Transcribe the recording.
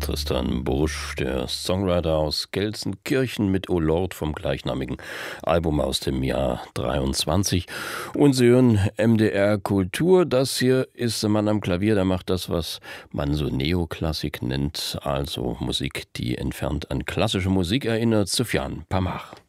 Tristan Bursch, der Songwriter aus Gelsenkirchen mit O Lord vom gleichnamigen Album aus dem Jahr 23. Und Sie hören MDR Kultur. Das hier ist der Mann am Klavier, der macht das, was man so Neoklassik nennt, also Musik, die entfernt an klassische Musik erinnert. Soufiane Pamar.